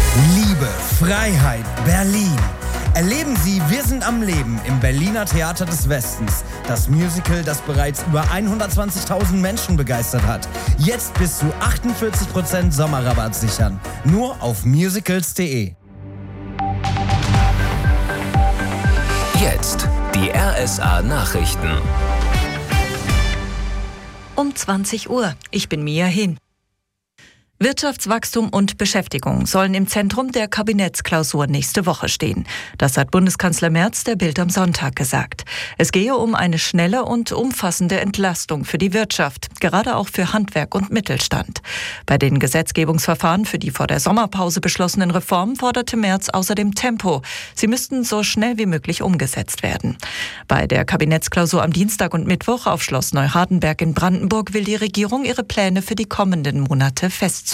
Liebe, Freiheit, Berlin. Erleben Sie Wir sind am Leben im Berliner Theater des Westens. Das Musical, das bereits über 120.000 Menschen begeistert hat. Jetzt bis zu 48% Sommerrabatt sichern. Nur auf musicals.de. Jetzt die RSA Nachrichten. Um 20 Uhr. Ich bin Mia Hin. Wirtschaftswachstum und Beschäftigung sollen im Zentrum der Kabinettsklausur nächste Woche stehen. Das hat Bundeskanzler Merz der Bild am Sonntag gesagt. Es gehe um eine schnelle und umfassende Entlastung für die Wirtschaft, gerade auch für Handwerk und Mittelstand. Bei den Gesetzgebungsverfahren für die vor der Sommerpause beschlossenen Reformen forderte Merz außerdem Tempo. Sie müssten so schnell wie möglich umgesetzt werden. Bei der Kabinettsklausur am Dienstag und Mittwoch auf Schloss Neuhardenberg in Brandenburg will die Regierung ihre Pläne für die kommenden Monate festzurren.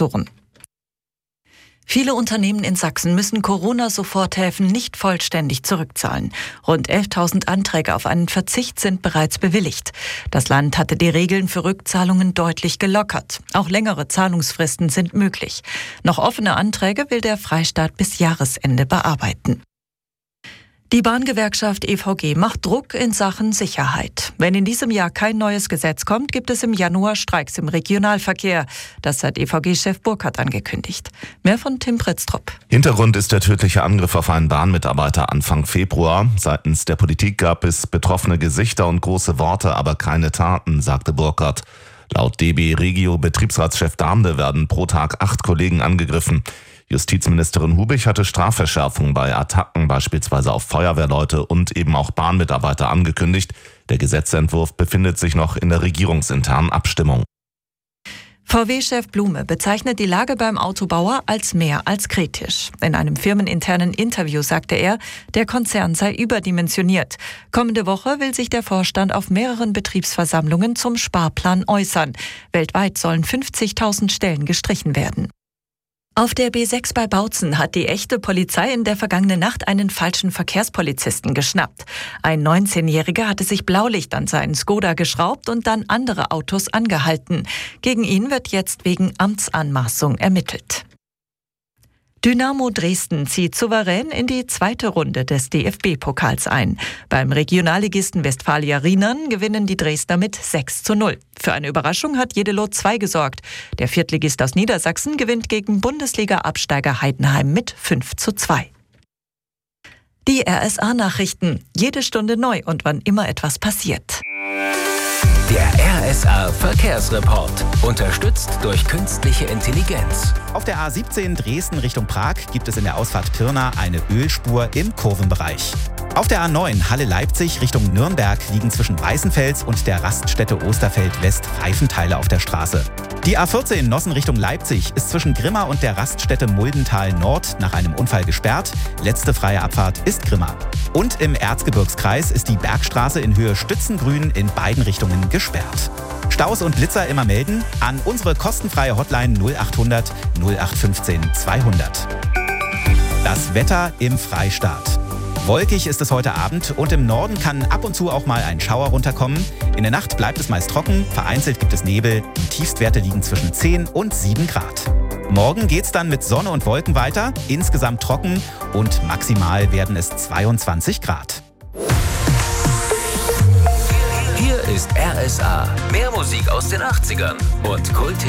Viele Unternehmen in Sachsen müssen Corona-Soforthilfen nicht vollständig zurückzahlen. Rund 11.000 Anträge auf einen Verzicht sind bereits bewilligt. Das Land hatte die Regeln für Rückzahlungen deutlich gelockert. Auch längere Zahlungsfristen sind möglich. Noch offene Anträge will der Freistaat bis Jahresende bearbeiten. Die Bahngewerkschaft EVG macht Druck in Sachen Sicherheit. Wenn in diesem Jahr kein neues Gesetz kommt, gibt es im Januar Streiks im Regionalverkehr. Das hat EVG-Chef Burkhardt angekündigt. Mehr von Tim Pritztrup. Hintergrund ist der tödliche Angriff auf einen Bahnmitarbeiter Anfang Februar. Seitens der Politik gab es betroffene Gesichter und große Worte, aber keine Taten, sagte Burkhardt. Laut DB Regio Betriebsratschef Dahnde werden pro Tag 8 Kollegen angegriffen. Justizministerin Hubich hatte Strafverschärfungen bei Attacken, beispielsweise auf Feuerwehrleute und eben auch Bahnmitarbeiter angekündigt. Der Gesetzentwurf befindet sich noch in der regierungsinternen Abstimmung. VW-Chef Blume bezeichnet die Lage beim Autobauer als mehr als kritisch. In einem firmeninternen Interview sagte er, der Konzern sei überdimensioniert. Kommende Woche will sich der Vorstand auf mehreren Betriebsversammlungen zum Sparplan äußern. Weltweit sollen 50.000 Stellen gestrichen werden. Auf der B6 bei Bautzen hat die echte Polizei in der vergangenen Nacht einen falschen Verkehrspolizisten geschnappt. Ein 19-Jähriger hatte sich Blaulicht an seinen Skoda geschraubt und dann andere Autos angehalten. Gegen ihn wird jetzt wegen Amtsanmaßung ermittelt. Dynamo Dresden zieht souverän in die zweite Runde des DFB-Pokals ein. Beim Regionalligisten Westfalia Rheinern gewinnen die Dresdner mit 6:0. Für eine Überraschung hat Jeddelo 2 gesorgt. Der Viertligist aus Niedersachsen gewinnt gegen Bundesliga-Absteiger Heidenheim mit 5:2. Die RSA-Nachrichten. Jede Stunde neu und wann immer etwas passiert. Der RSA Verkehrsreport. Unterstützt durch künstliche Intelligenz. Auf der A17 Dresden Richtung Prag gibt es in der Ausfahrt Pirna eine Ölspur im Kurvenbereich. Auf der A9 Halle-Leipzig Richtung Nürnberg liegen zwischen Weißenfels und der Raststätte Osterfeld-West Reifenteile auf der Straße. Die A14 Nossen Richtung Leipzig ist zwischen Grimma und der Raststätte Muldental Nord nach einem Unfall gesperrt. Letzte freie Abfahrt ist Grimma. Und im Erzgebirgskreis ist die Bergstraße in Höhe Stützengrün in beiden Richtungen gesperrt. Staus und Blitzer immer melden an unsere kostenfreie Hotline 0800 0815 200. Das Wetter im Freistaat. Wolkig ist es heute Abend und im Norden kann ab und zu auch mal ein Schauer runterkommen. In der Nacht bleibt es meist trocken, vereinzelt gibt es Nebel. Die Tiefstwerte liegen zwischen 10 und 7 Grad. Morgen geht's dann mit Sonne und Wolken weiter, insgesamt trocken und maximal werden es 22 Grad. Hier ist RSA. Mehr Musik aus den 80ern und Kult